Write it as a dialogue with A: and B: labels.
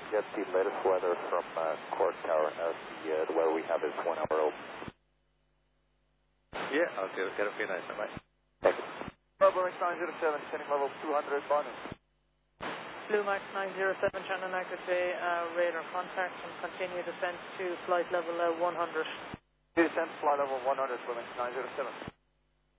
A: get the latest weather from Cork Tower as the weather we have is 1 hour old.
B: Yeah, I'll get it for you nice, mate.
A: Thank you.
C: Bravo Max 907, sending level 200, Bonnie.
D: Blue Max 907, Shannon Bay, radar contact and continue descent to flight level 100.
C: Descent, flight level 100, Blue Max 907.